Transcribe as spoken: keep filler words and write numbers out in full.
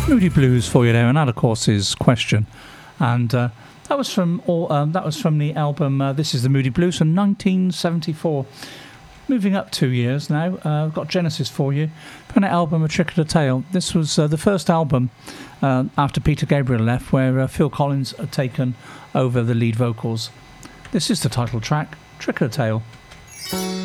Moody Blues for you there, and that of course is Question, and uh, that was from all um, that was from the album uh, This Is the Moody Blues from nineteen seventy-four. Moving up two years now, uh, I've got Genesis for you. From that album A Trick of the Tail. This was uh, the first album uh, after Peter Gabriel left, where uh, Phil Collins had taken over the lead vocals. This is the title track, Trick of the Tail.